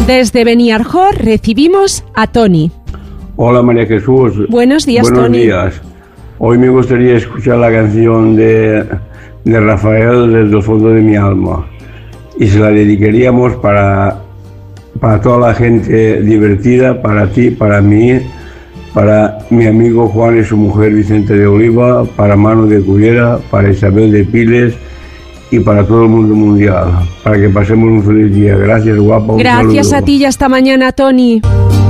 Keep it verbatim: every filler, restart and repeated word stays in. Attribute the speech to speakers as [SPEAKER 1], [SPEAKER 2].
[SPEAKER 1] Desde Beniarjó recibimos a Tony.
[SPEAKER 2] Hola María Jesús.
[SPEAKER 1] Buenos días,
[SPEAKER 2] Buenos
[SPEAKER 1] Tony.
[SPEAKER 2] días. Hoy me gustaría escuchar la canción de, de Rafael desde el fondo de mi alma. Y se la dedicaríamos para, para toda la gente divertida, para ti, para mí, para mi amigo Juan y su mujer Vicente de Oliva, para Manu de Cullera, para Isabel de Piles y para todo el mundo mundial. Para que pasemos un feliz día. Gracias, guapo.
[SPEAKER 1] Gracias a ti y hasta mañana, Tony.